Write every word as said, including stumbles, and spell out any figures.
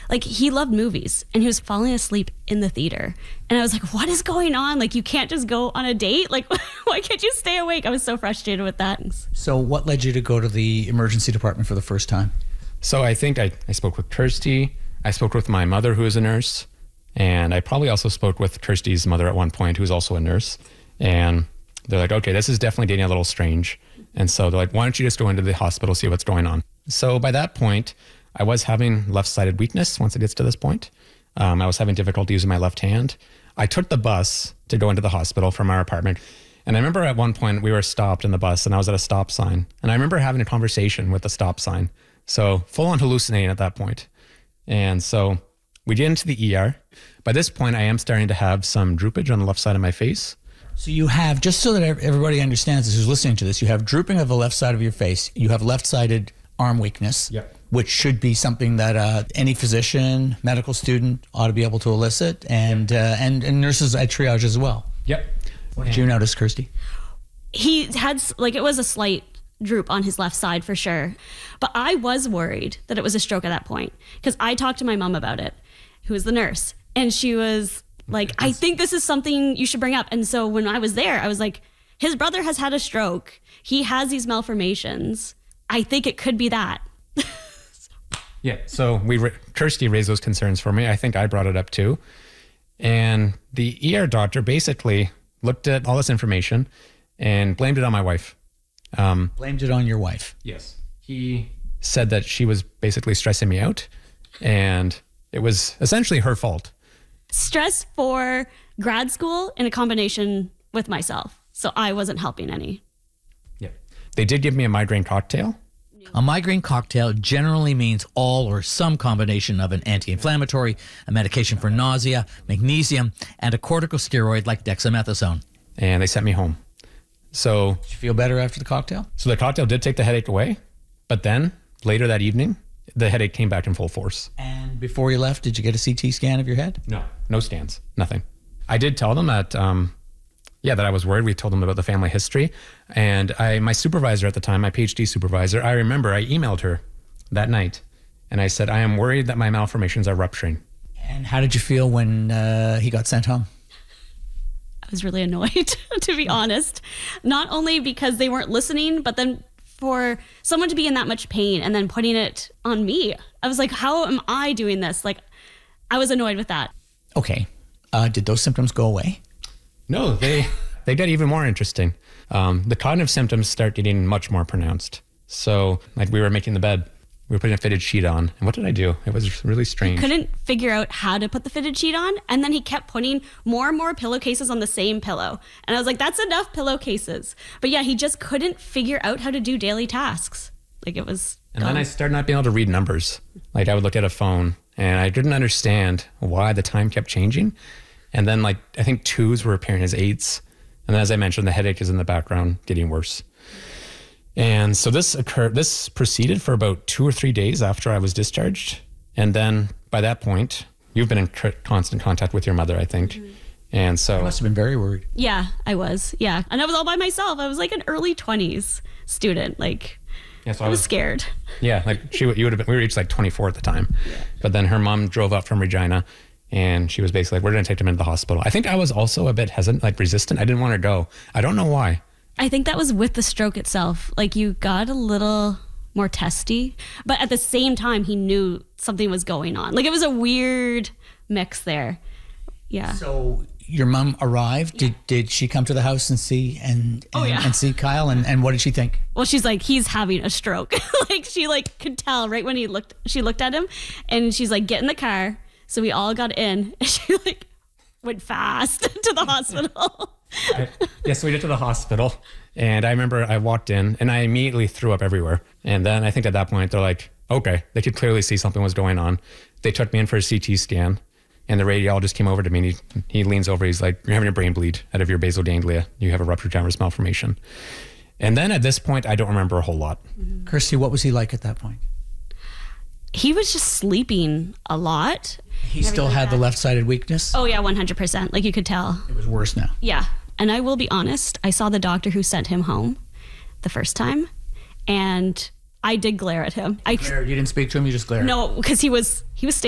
Like, he loved movies and he was falling asleep in the theater. And I was like, what is going on? Like, you can't just go on a date? Like, why can't you stay awake? I was so frustrated with that. So what led you to go to the emergency department for the first time? So I think I, I spoke with Kirsty. I spoke with my mother, who is a nurse. And I probably also spoke with Kirsty's mother at one point, who's also a nurse. And they're like, okay, this is definitely getting a little strange. And so they're like, why don't you just go into the hospital, see what's going on? So by that point, I was having left-sided weakness once it gets to this point. Um, I was having difficulty using my left hand. I took the bus to go into the hospital from our apartment. And I remember at one point we were stopped in the bus and I was at a stop sign. And I remember having a conversation with the stop sign. So full on hallucinating at that point. And so we get into the E R. By this point, I am starting to have some droopage on the left side of my face. So you have, just so that everybody understands this who's listening to this, you have drooping of the left side of your face. You have left-sided arm weakness, Yep. which should be something that uh, any physician, medical student ought to be able to elicit, and uh, and, and nurses at triage as well. Yep. What did you notice, Kirsty? He had, like, it was a slight droop on his left side for sure. But I was worried that it was a stroke at that point because I talked to my mom about it, who was the nurse, and she was like, I think this is something you should bring up. And so when I was there, I was like, his brother has had a stroke. He has these malformations. I think it could be that. Yeah. So we, Kirsty raised those concerns for me. I think I brought it up too. And the E R doctor basically looked at all this information and blamed it on my wife. Um, Blamed it on your wife. Yes. He said that she was basically stressing me out and it was essentially her fault. Stress for grad school in a combination with myself. So I wasn't helping any. Yeah. They did give me a migraine cocktail. A migraine cocktail generally means all or some combination of an anti-inflammatory, a medication for nausea, magnesium, and a corticosteroid like dexamethasone. And they sent me home. So, Did you feel better after the cocktail? so the cocktail did take the headache away, but then later that evening, the headache came back in full force. And before you left, did you get a C T scan of your head? No, no scans, nothing. I did tell them that, um, yeah, that I was worried. We told them about the family history. And I, my supervisor at the time, my PhD supervisor, I remember I emailed her that night and I said, I am worried that my malformations are rupturing. And how did you feel when uh, he got sent home? I was really annoyed, to be honest. Not only because they weren't listening, but then for someone to be in that much pain and then putting it on me. I was like, how am I doing this? Like, I was annoyed with that. Okay. Uh, did those symptoms go away? No, they they get even more interesting. Um, the cognitive symptoms start getting much more pronounced. So, like, we were making the bed, we were putting a fitted sheet on, and what did I do? It was really strange. Couldn't figure out how to put the fitted sheet on, and then he kept putting more and more pillowcases on the same pillow. And I was like, that's enough pillowcases. But yeah, he just couldn't figure out how to do daily tasks. Like, it was And gone. then I started not being able to read numbers. Like, I would look at a phone, and I didn't understand why the time kept changing. And then, like, I think twos were appearing as eights. And then, as I mentioned, the headache is in the background getting worse. And so this occurred, this proceeded for about two or three days after I was discharged. And then by that point, you've been in c- constant contact with your mother, I think. Mm-hmm. And so... You must have been very worried. Yeah, I was. Yeah. And I was all by myself. I was like an early twenties student. Like, yeah, so I, was I was scared. Yeah, like she, you would have been, we were each like twenty-four at the time. Yeah. But then her mom drove up from Regina and she was basically like, we're going to take them into the hospital. I think I was also a bit hesitant, like resistant. I didn't want to go. I don't know why. I think that was with the stroke itself. Like, you got a little more testy, but at the same time, he knew something was going on. Like, it was a weird mix there. Yeah. So your mom arrived. Did did she come to the house and see and and, Oh, yeah. and see Kyle? And, and what did she think? Well, she's like, he's having a stroke. Like, she like could tell right when he looked, she looked at him and she's like, get in the car. So we all got in and she like went fast to the hospital. I, yeah, so we get to the hospital and I remember I walked in and I immediately threw up everywhere. And then I think at that point they're like, okay, they could clearly see something was going on. They took me in for a C T scan and the radiologist came over to me and he, he leans over. He's like, you're having a brain bleed out of your basal ganglia. You have a ruptured gyrus malformation. And then at this point, I don't remember a whole lot. Mm-hmm. Kirsty, what was he like at that point? He was just sleeping a lot. He still had the left-sided weakness? Oh yeah, one hundred percent. Like, you could tell. It was worse now. Yeah. And I will be honest, I saw the doctor who sent him home the first time and I did glare at him. I Glared. You didn't speak to him, you just glared. No, because he was he was staying